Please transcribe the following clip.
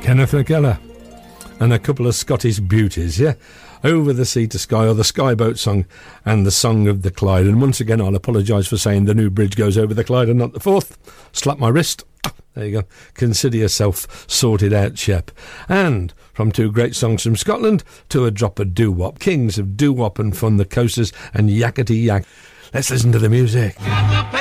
Kenneth McKellar and a couple of Scottish beauties, yeah? Over the Sea to Sky, or the Skyboat Song, and the Song of the Clyde. And once again, I'll apologise for saying the new bridge goes over the Clyde and not the Forth. Slap my wrist. There you go. Consider yourself sorted out, Shep. And from two great songs from Scotland to a drop of doo-wop. Kings of doo-wop and fun, the Coasters and Yakety Yak. Let's listen to the music.